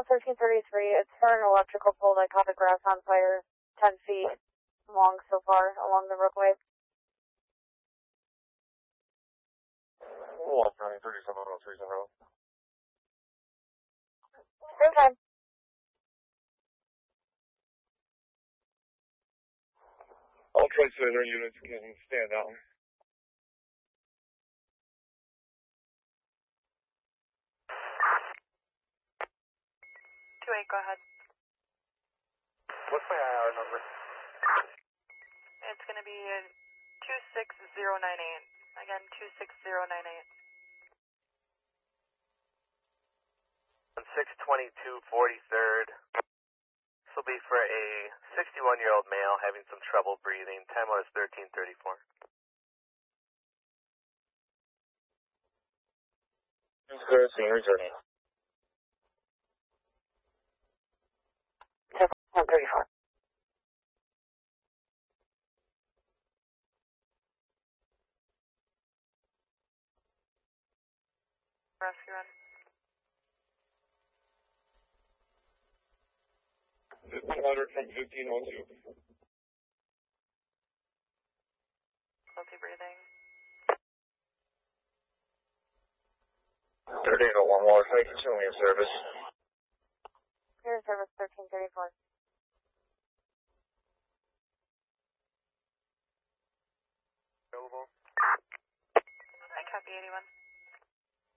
1333. It's for an electrical pole that caught the grass on fire 10 feet long so far along the roadway. Walk County 37030. Same time. All tri-cylinder units can stand out. 2-8, go ahead. What's my IR number? It's going to be 26098. Again, 26098. On 622 43rd. This will be for a 61-year-old male having some trouble breathing. Time was 1334. Clear, senior returning. 134. Rescue run. 1500 from 1502. Difficulty breathing. 3801 Water Site, continuing your service. Clear service 1334. Available. I copy 81.